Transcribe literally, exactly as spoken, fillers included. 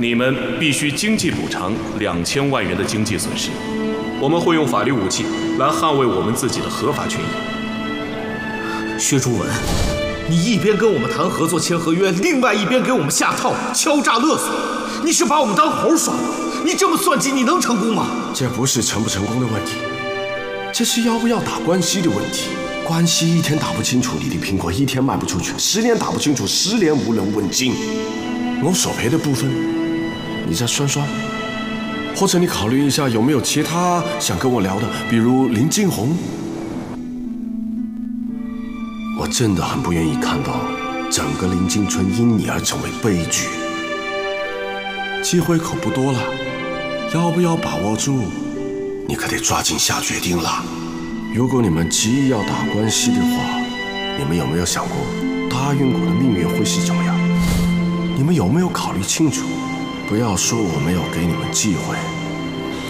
你们必须经济补偿两千万元的经济损失。我们会用法律武器来捍卫我们自己的合法权益。 薛朱文，你一边跟我们谈合作签合约，另外一边给我们下套敲诈勒索，你是把我们当猴耍吗？你这么算计，你能成功吗？ 这不是成不成功的问题，这是要不要打关系的问题。关系一天打不清楚，你的苹果一天卖不出去；十年打不清楚，十年无人问津。我索赔的部分，你再算算，或者你考虑一下有没有其他想跟我聊的，比如林金红。我真的很不愿意看到整个临近村因你而成为悲剧。机会可不多了，要不要把握住？你可得抓紧下决定了。如果你们执意要打关系的话，你们有没有想过大运谷的命运会是怎么样？你们有没有考虑清楚？不要说我没有给你们机会。